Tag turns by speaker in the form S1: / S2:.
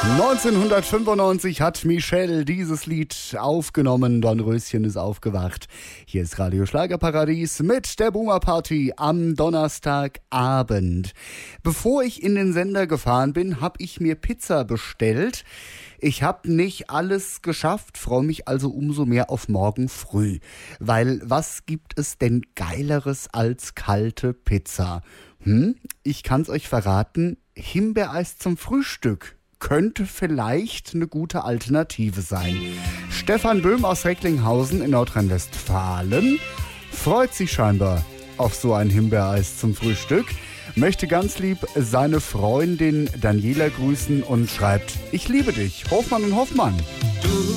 S1: 1995 hat Michelle dieses Lied aufgenommen. Dornröschen ist aufgewacht. Hier ist Radio Schlagerparadies mit der Boomer Party am Donnerstagabend. Bevor ich in den Sender gefahren bin, habe ich mir Pizza bestellt. Ich habe nicht alles geschafft, freue mich also umso mehr auf morgen früh. Weil was gibt es denn Geileres als kalte Pizza? Ich kann's euch verraten, Himbeereis zum Frühstück könnte vielleicht eine gute Alternative sein. Stefan Böhm aus Recklinghausen in Nordrhein-Westfalen freut sich scheinbar auf so ein Himbeereis zum Frühstück, möchte ganz lieb seine Freundin Daniela grüßen und schreibt: Ich liebe dich, Hofmann und Hoffmann.
S2: Du